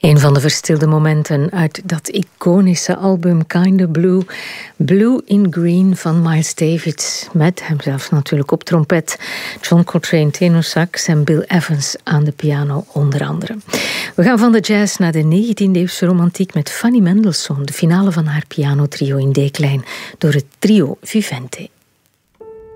Een van de verstilde momenten uit dat iconische album Kinda Blue. Blue in Green van Miles Davis. Met hemzelf natuurlijk op trompet. John Coltrane tenorsax en Bill Evans aan de piano onder andere. We gaan van de jazz naar de 19e-eeuwse romantiek met Fanny Mendelssohn. De finale van haar pianotrio in D-klein door het trio Vivente.